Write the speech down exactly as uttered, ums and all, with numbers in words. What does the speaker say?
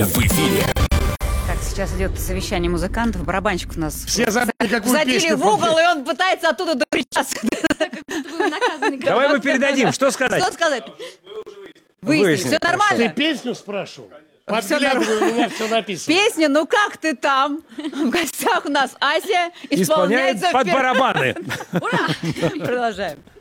В эфире. Так, сейчас идет совещание музыкантов. Барабанщик у нас Все забыли, какую задели песню в угол, и он пытается оттуда докричаться. Давай мы передадим. Что сказать? Что сказать? Выяснили. Выяснили, Все Ты нормально? песню спрашивал? Всё Подглядываю, у меня все написано. Песня «Ну как ты там?» В гостях у нас Ася Исполняет исполняется под вперед. барабаны. Ура! Продолжаем.